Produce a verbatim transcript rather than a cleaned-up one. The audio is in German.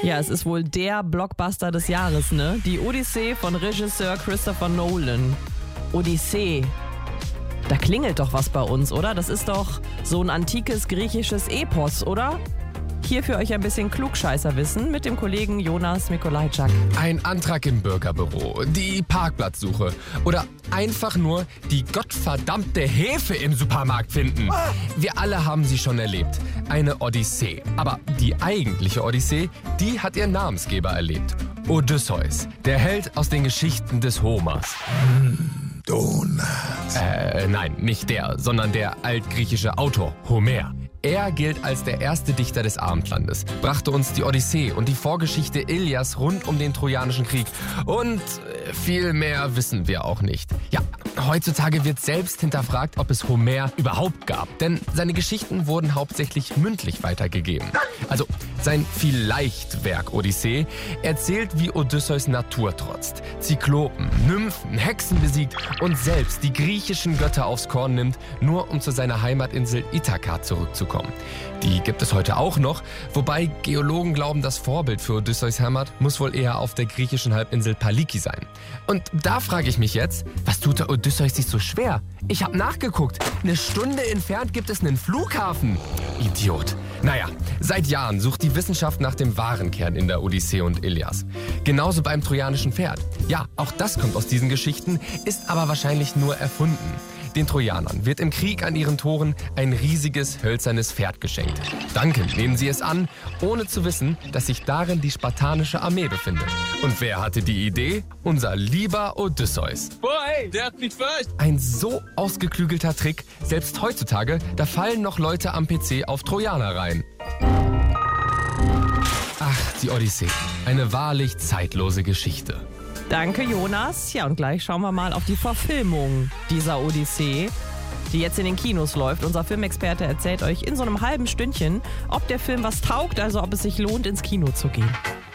Ja, es ist wohl der Blockbuster des Jahres, ne? Die Odyssee von Regisseur Christopher Nolan. Odyssee. Da klingelt doch was bei uns, oder? Das ist doch so ein antikes griechisches Epos, oder? Hier für euch ein bisschen Klugscheißerwissen mit dem Kollegen Jonas Mikolajczak. Ein Antrag im Bürgerbüro, die Parkplatzsuche oder einfach nur die gottverdammte Hefe im Supermarkt finden. Wir alle haben sie schon erlebt. Eine Odyssee. Aber die eigentliche Odyssee, die hat ihr Namensgeber erlebt. Odysseus, der Held aus den Geschichten des Homers. Donuts. Äh, nein, nicht der, sondern der altgriechische Autor, Homer. Er gilt als der erste Dichter des Abendlandes, brachte uns die Odyssee und die Vorgeschichte Ilias rund um den Trojanischen Krieg. Und viel mehr wissen wir auch nicht. Ja, heutzutage wird selbst hinterfragt, ob es Homer überhaupt gab. Denn seine Geschichten wurden hauptsächlich mündlich weitergegeben. Also sein Vielleicht-Werk Odyssee erzählt, wie Odysseus Natur trotzt, Zyklopen, Nymphen, Hexen besiegt und selbst die griechischen Götter aufs Korn nimmt, nur um zu seiner Heimatinsel Ithaka zurückzukommen. Die gibt es heute auch noch, wobei Geologen glauben, das Vorbild für Odysseus Heimat muss wohl eher auf der griechischen Halbinsel Paliki sein. Und da frage ich mich jetzt, was tut der Odysseus sich so schwer? Ich habe nachgeguckt, eine Stunde entfernt gibt es einen Flughafen. Idiot. Naja, seit Jahren sucht die Wissenschaft nach dem wahren Kern in der Odyssee und Ilias. Genauso beim trojanischen Pferd. Ja, auch das kommt aus diesen Geschichten, ist aber wahrscheinlich nur erfunden. Den Trojanern wird im Krieg an ihren Toren ein riesiges hölzernes Pferd geschenkt. Dankend nehmen sie es an, ohne zu wissen, dass sich darin die spartanische Armee befindet. Und wer hatte die Idee? Unser lieber Odysseus. Boah, ey, der hat mich verarscht. Ein so ausgeklügelter Trick, selbst heutzutage, da fallen noch Leute am P C auf Trojaner rein. Ach, die Odyssee. Eine wahrlich zeitlose Geschichte. Danke, Jonas. Ja, und gleich schauen wir mal auf die Verfilmung dieser Odyssee, die jetzt in den Kinos läuft. Unser Filmexperte erzählt euch in so einem halben Stündchen, ob der Film was taugt, also ob es sich lohnt, ins Kino zu gehen.